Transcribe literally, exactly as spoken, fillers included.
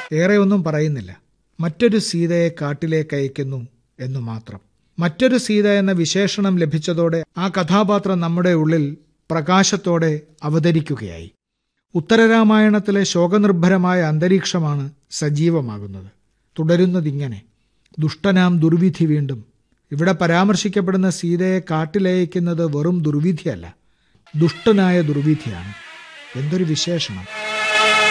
ഏറെ ഒന്നും പറയുന്നില്ല. മറ്റൊരു സീതയെ കാട്ടിലേക്ക് അയക്കുന്നു എന്നു മാത്രം. മറ്റൊരു സീത എന്ന വിശേഷണം ലഭിച്ചതോടെ ആ കഥാപാത്രം നമ്മുടെ ഉള്ളിൽ പ്രകാശത്തോടെ അവതരിക്കുകയായി. ഉത്തരരാമായണത്തിലെ ശോകനിർഭരമായ അന്തരീക്ഷമാണ് സജീവമാകുന്നത്. തുടരുന്നതിങ്ങനെ: ദുഷ്ടനാം ദുർവിധി വീണ്ടും. ഇവിടെ പരാമർശിക്കപ്പെടുന്ന സീതയെ കാട്ടിലയക്കുന്നത് വെറും ദുർവിധിയല്ല, ദുഷ്ടനായ ദുർവിധിയാണ്. എന്തൊരു വിശേഷണം!